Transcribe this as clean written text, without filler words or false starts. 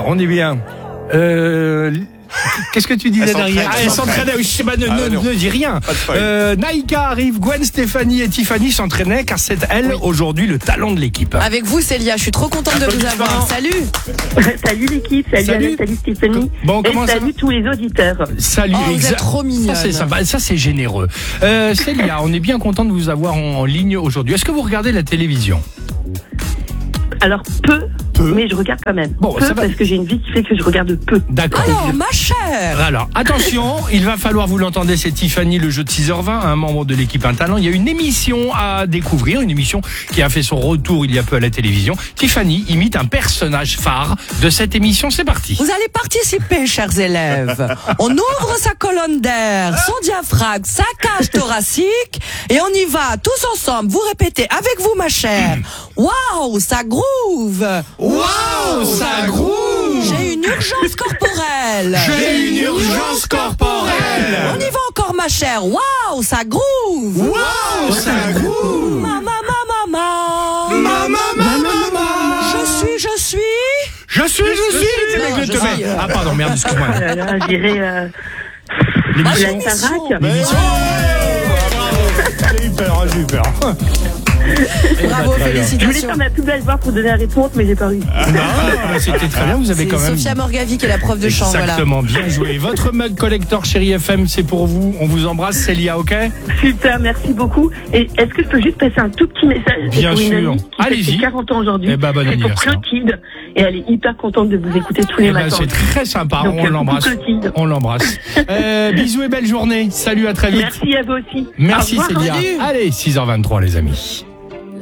Alors, on est bien. Qu'est-ce que tu disais derrière? Elle s'entraînait. Je sais pas, ne dis rien. Naïka arrive, Gwen, Stéphanie et Tiffany s'entraînaient car c'est elle aujourd'hui le talent de l'équipe. Avec vous, Célia, je suis trop contente de vous avoir. Salut. Salut l'équipe, salut Alain, salut Stéphanie. Bon, et salut tous les auditeurs. Salut, vous êtes trop mignonne. Ça c'est généreux. Célia, on est bien content de vous avoir en ligne aujourd'hui. Est-ce que vous regardez la télévision? Alors peu, mais je regarde quand même. Bon, peu, parce que j'ai une vie qui fait que je regarde peu. D'accord. Alors, ma chère. Alors, attention, il va falloir, vous l'entendez, c'est Tiffany, le jeu de 6h20, un membre de l'équipe Un Talent. Il y a une émission à découvrir, une émission qui a fait son retour il y a peu à la télévision. Tiffany imite un personnage phare de cette émission. C'est parti. Vous allez participer, chers élèves. On ouvre sa colonne d'air, son diaphragme, sa cage thoracique, et on y va tous ensemble. Vous répétez avec vous, ma chère. Waouh, ça groove. Waouh, ça groove. J'ai une urgence corporelle. J'ai une urgence corporelle. On y va encore, ma chère. Waouh, ça groove. Waouh, ça groove. Maman. Je suis. Ah pardon, merde, excuse-moi. Je dirais L'émission. la Starac. J'ai eu peur. Bravo, Je voulais félicitations. faire ma plus belle voix pour donner la réponse, mais j'ai pas réussi. Non, c'était très bien, vous avez C'est quand même... Sophia Morgavi qui est la prof de chant. Exactement, bien joué. Votre mug collector Chérie FM, c'est pour vous. On vous embrasse, Célia, ok? Super, merci beaucoup. Et est-ce que je peux juste passer un tout petit message Bien pour une sûr. amie qui Allez-y. fait 40 ans aujourd'hui. Eh ben, bon c'est pour anniversaire. Clotilde. Et elle est hyper contente de vous écouter tous les matins. C'est très sympa, Donc, on l'embrasse. coucou, Clotilde. On l'embrasse. Bisous et belle journée. Salut, à très vite. Merci à vous aussi. Merci Au revoir. Célia. Salut. Allez, 6h23 les amis.